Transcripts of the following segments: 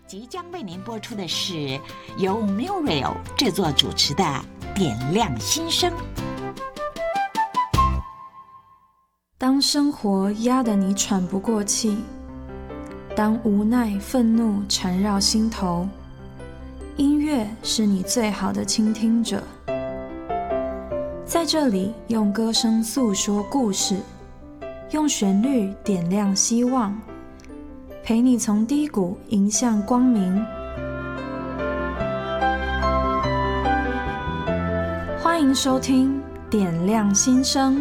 即将为您播出的是由 Muriel 制作主持的《点亮心声》。 当生活压得你喘不过气，当无奈、愤怒缠绕心头，音乐是你最好的倾听者。在这里，用歌声诉说故事，用旋律点亮希望，陪你从低谷迎向光明。欢迎收听《点亮心声》。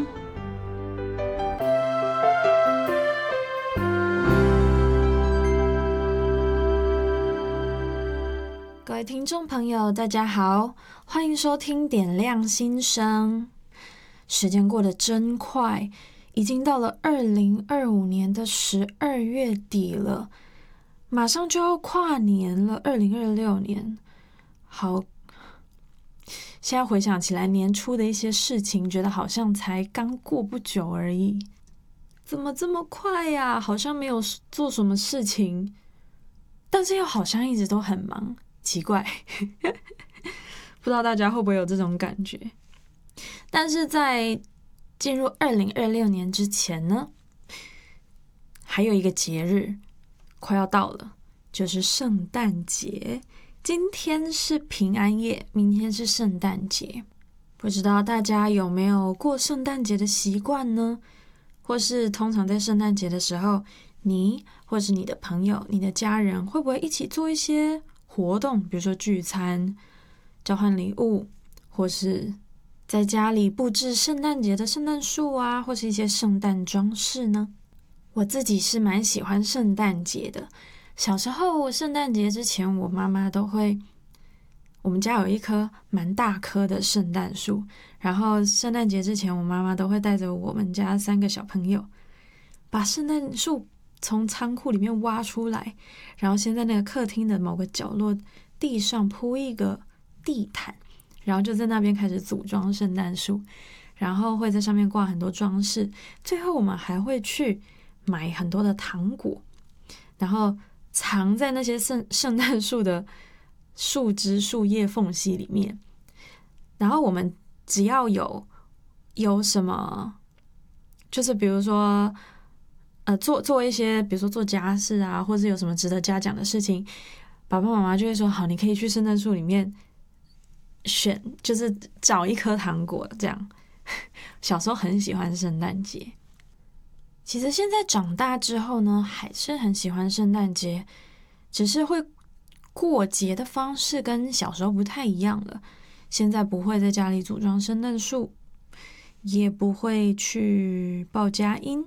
各位听众朋友，大家好，欢迎收听《点亮心声》。时间过得真快，已经到了2025年的12月底了，马上就要跨年了，2026年。好，现在回想起来，年初的一些事情，觉得好像才刚过不久而已，怎么这么快呀？好像没有做什么事情，但是又好像一直都很忙。奇怪不知道大家会不会有这种感觉。但是在进入2026年之前呢，还有一个节日快要到了，就是圣诞节。今天是平安夜，明天是圣诞节。不知道大家有没有过圣诞节的习惯呢？或是通常在圣诞节的时候，你或是你的朋友、你的家人会不会一起做一些活动，比如说聚餐、交换礼物，或是在家里布置圣诞节的圣诞树啊，或是一些圣诞装饰呢？我自己是蛮喜欢圣诞节的。小时候圣诞节之前，我妈妈都会，我们家有一棵蛮大棵的圣诞树，然后圣诞节之前，我妈妈都会带着我们家3个小朋友，把圣诞树从仓库里面挖出来，然后先在那个客厅的某个角落地上铺一个地毯，然后就在那边开始组装圣诞树，然后会在上面挂很多装饰，最后我们还会去买很多的糖果，然后藏在那些圣诞树的树枝树叶缝隙里面。然后我们只要有什么，就是比如说做一些，比如说做家事啊，或者有什么值得嘉奖的事情，爸爸妈妈就会说好，你可以去圣诞树里面选，就是找一颗糖果这样。小时候很喜欢圣诞节。其实现在长大之后呢，还是很喜欢圣诞节，只是会过节的方式跟小时候不太一样了。现在不会在家里组装圣诞树，也不会去报佳音，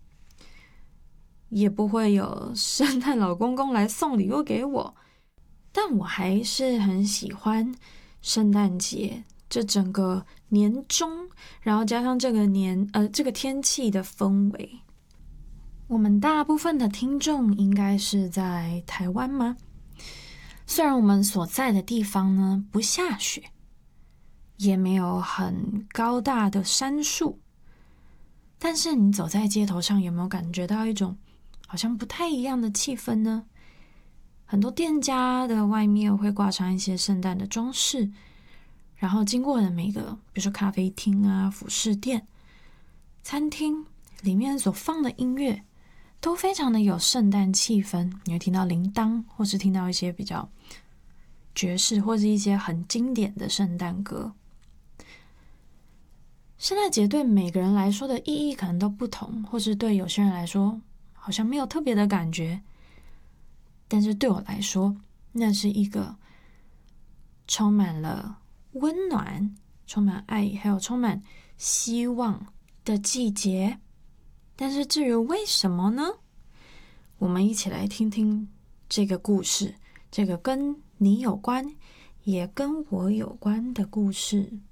也不会有圣诞老公公来送礼物给我，但我还是很喜欢圣诞节这整个年终，然后加上这个天气的氛围。我们大部分的听众应该是在台湾吗？虽然我们所在的地方呢不下雪，也没有很高大的杉树，但是你走在街头上，有没有感觉到一种好像不太一样的气氛呢？很多店家的外面会挂上一些圣诞的装饰，然后经过的每个，比如说咖啡厅啊、服饰店、餐厅里面所放的音乐都非常的有圣诞气氛。你会听到铃铛，或是听到一些比较爵士，或是一些很经典的圣诞歌。圣诞节对每个人来说的意义可能都不同，或是对有些人来说好像没有特别的感觉，但是对我来说，那是一个充满了温暖、充满爱，还有充满希望的季节。但是至于为什么呢？我们一起来听听这个故事，这个跟你有关，也跟我有关的故事。